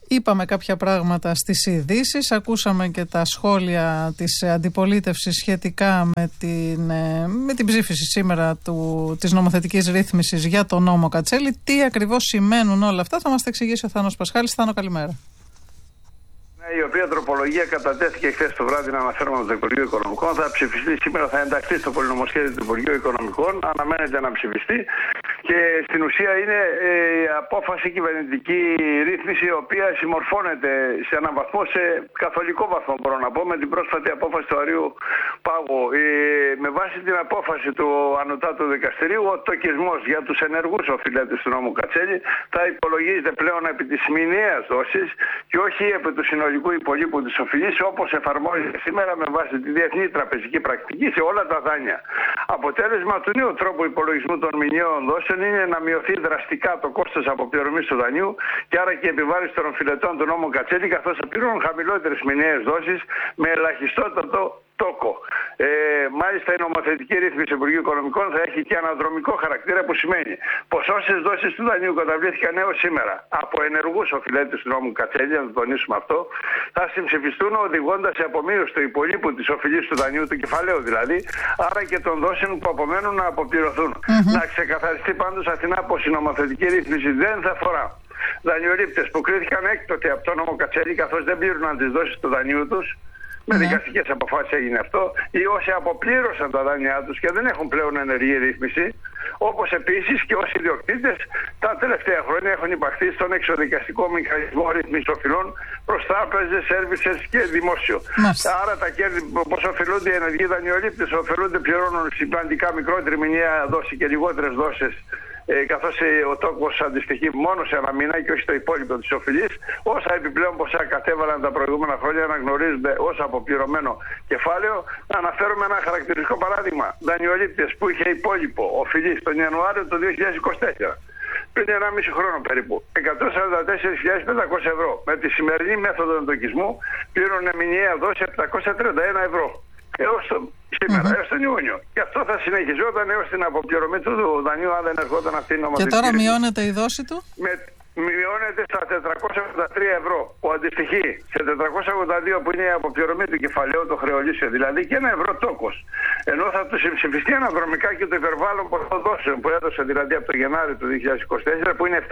Είπαμε κάποια πράγματα στις ειδήσεις, ακούσαμε και τα σχόλια της αντιπολίτευσης σχετικά με την ψήφιση σήμερα της νομοθετικής ρύθμισης για τον νόμο Κατσέλη. Τι ακριβώς σημαίνουν όλα αυτά θα μας τα εξηγήσει ο Θάνος Πασχάλης. Θάνο, καλημέρα. Η οποία τροπολογία κατατέθηκε χθες το βράδυ, να αναφέρουμε, από το Υπουργείο Οικονομικών. Θα ψηφιστεί σήμερα, θα ενταχθεί στο πολυνομοσχέδιο του Υπουργείου Οικονομικών. Αναμένεται να ψηφιστεί. Και στην ουσία είναι η απόφαση κυβερνητική ρύθμιση, η οποία συμμορφώνεται σε έναν βαθμό, σε καθολικό βαθμό, μπορώ να πω, με την πρόσφατη απόφαση του Αριού Πάγου. Με βάση την απόφαση του Ανωτάτου Δικαστηρίου, ο τοκισμός για τους ενεργούς οφειλέτες του νόμου Κατσέλη θα υπολογίζεται πλέον επί της μηνιαίας δόσης και όχι επί του συνολικού υπολείπου της οφειλής, όπως εφαρμόζεται σήμερα με βάση τη διεθνή τραπεζική πρακτική σε όλα τα δάνεια. Αποτέλεσμα του νέου τρόπου υπολογισμού των μηνιαίων δόσεων είναι να μειωθεί δραστικά το κόστος αποπληρωμής του δανείου και άρα και η επιβάρυνση των οφειλετών του νόμου Κατσέλη, καθώς θα πληρώνουν χαμηλότερες μηνιαίες δόσεις με ελαχιστότατο τόκο. Μάλιστα, η νομοθετική ρύθμιση του Υπουργείου Οικονομικών θα έχει και αναδρομικό χαρακτήρα, που σημαίνει πως όσες δόσεις του δανείου καταβλήθηκαν έως σήμερα από ενεργούς οφειλέτες του νόμου Κατσέλη, να το τονίσουμε αυτό, θα συμψηφιστούν οδηγώντας σε απομείωση του υπολείπου της οφειλής του δανείου, του κεφαλαίου δηλαδή, άρα και των δόσεων που απομένουν να αποπληρωθούν. Να ξεκαθαριστεί πάντως Αθηνά πως η νομοθετική ρύθμιση δεν θα αφορά δανειολήπτες που κρίθηκαν έκτοτε από το νόμο Κατσέλη, καθώς δεν πλήρωναν τις δόσεις του δανείου τους. Με δικαστικές αποφάσεις έγινε αυτό, ή όσοι αποπλήρωσαν τα δάνειά τους και δεν έχουν πλέον ενεργή ρύθμιση, όπως επίσης και όσοι ιδιοκτήτες τα τελευταία χρόνια έχουν υπαχθεί στον εξοδικαστικό μηχανισμό ρύθμισης οφειλών προς τράπεζες, σέρβισες και δημόσιο. Άρα τα κέρδη, όπως οφειλούνται οι ενεργοί δανειολήπτες, οφειλούνται, πληρώνουν σημαντικά μικρότερη μηνιαία δόση και λιγότερες δόσεις, καθώς ο τόκος αντιστοιχεί μόνο σε ένα μήνα και όχι στο υπόλοιπο της οφειλής. Όσα επιπλέον ποσά κατέβαλαν τα προηγούμενα χρόνια αναγνωρίζονται ως αποπληρωμένο κεφάλαιο. Να αναφέρουμε ένα χαρακτηριστικό παράδειγμα. Δανειολήπτες που είχε υπόλοιπο οφειλής τον Ιανουάριο του 2024, πριν 1,5 χρόνο περίπου, 144.500 ευρώ. Με τη σημερινή μέθοδο εντοκισμού πλήρωνε μηνιαία δόση 731 ευρώ. Έως σήμερα, έως τον Ιούνιο. Και αυτό θα συνεχιζόταν έως την αποπληρωμή του δανείου, αν δεν ερχόταν αυτή η νομοθετική. Και τώρα μειώνεται η δόση του? Μειώνεται στα 483 ευρώ, που αντιστοιχεί σε 482 που είναι η αποπληρωμή του κεφαλαίου, το χρεολύσιο δηλαδή, και 1 ευρώ τόκος. Ενώ θα του συμψηφιστεί αναδρομικά και το υπερβάλλον ποσό δόσεων που έδωσε δηλαδή από το Γενάρη του 2024, που είναι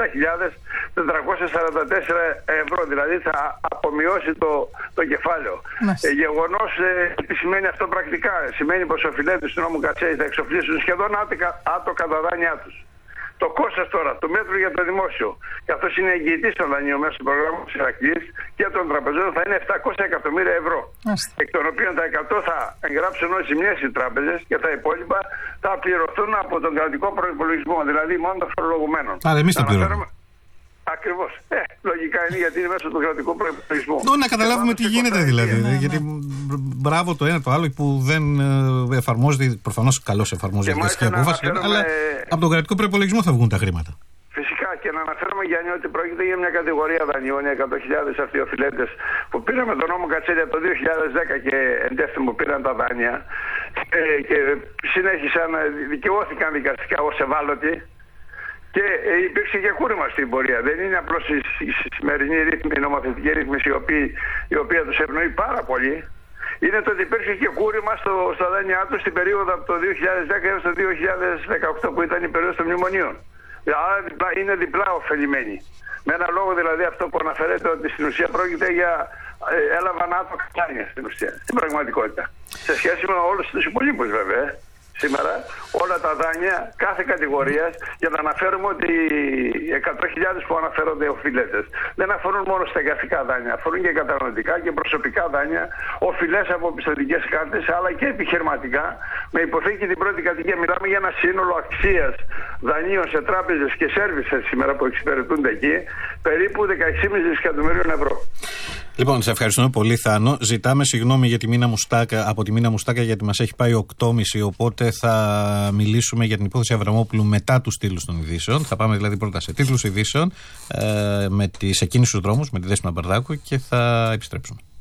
7.444 ευρώ, δηλαδή θα απομειώσει το κεφάλαιο. Γεγονός, τι σημαίνει αυτό πρακτικά? Σημαίνει πως οι οφειλέτες του νόμου Κατσέλη θα εξοφλήσουν σχεδόν άτοκα τα δάνειά τους. Το κόστος τώρα του μέτρου για το δημόσιο, καθώς είναι εγγυητής των δανείων μέσω του προγράμματος Ηρακλής και των τραπεζών, θα είναι 700 εκατομμύρια ευρώ. Εκ των οποίων τα 100 θα εγγράψουν ως ζημιές οι τράπεζες και τα υπόλοιπα θα πληρωθούν από τον κρατικό προϋπολογισμό, δηλαδή μόνο των φορολογουμένων. Άρα εμείς τα πληρώνουμε. Ακριβώς. Λογικά είναι, γιατί είναι μέσω του κρατικού προϋπολογισμού. Να καταλάβουμε τι γίνεται δηλαδή. Γιατί μπράβο το ένα το άλλο που δεν εφαρμόζεται, προφανώς καλώς εφαρμόζεται η δικαστική απόφαση, αλλά από τον κρατικό προϋπολογισμό θα βγουν τα χρήματα. Φυσικά, και να αναφέρουμε, Γιάννη, ότι πρόκειται για μια κατηγορία δανειών, οι 100.000 αυτοί οφειλέτες που πήραν με τον νόμο Κατσέλη από το 2010 και εντεύθυνοι που πήραν τα δάνεια και συνέχισαν, δικαιώθηκαν δικαστικά ως ευάλωτοι. Και υπήρξε και κούρεμα στην πορεία. Δεν είναι απλώς η σημερινή ρύθμιση, η νομοθετική ρύθμιση, η οποία τους ευνοεί πάρα πολύ. Είναι το ότι υπήρχε και κούρεμα στα δάνειά τους στην περίοδο από το 2010 έως το 2018, που ήταν η περίοδος των μνημονίων. Άρα είναι διπλά ωφελημένοι. Με ένα λόγο δηλαδή αυτό που αναφέρεται, ότι στην ουσία πρόκειται για έλαβαν άτομα δάνεια στην ουσία, στην πραγματικότητα. Σε σχέση με όλους τους υπολείπους βέβαια. Σήμερα όλα τα δάνεια κάθε κατηγορίας, για να αναφέρουμε ότι οι 100.000 που αναφέρονται οφειλέτες δεν αφορούν μόνο στα εγκαθικά δάνεια, αφορούν και κατανοητικά και προσωπικά δάνεια, οφειλές από πιστωτικές κάρτες, αλλά και επιχειρηματικά με υποθήκη την πρώτη κατοικία. Μιλάμε για ένα σύνολο αξίας δανείων σε τράπεζες και σέρβισες σήμερα που εξυπηρετούνται εκεί, περίπου 16,5 δισεκατομμυρίων ευρώ. Λοιπόν, σε ευχαριστούμε πολύ, Θάνο. Ζητάμε συγγνώμη για τη Μίνα Μουστάκα, από τη Μίνα Μουστάκα, γιατί μας έχει πάει 8.30, οπότε θα μιλήσουμε για την υπόθεση Αβραμόπουλου μετά τους τίτλους των ειδήσεων. Θα πάμε δηλαδή πρώτα σε τίτλους ειδήσεων, σε εκείνους τους δρόμους, με τη Δέσποινα Μπαρδάκου, και θα επιστρέψουμε.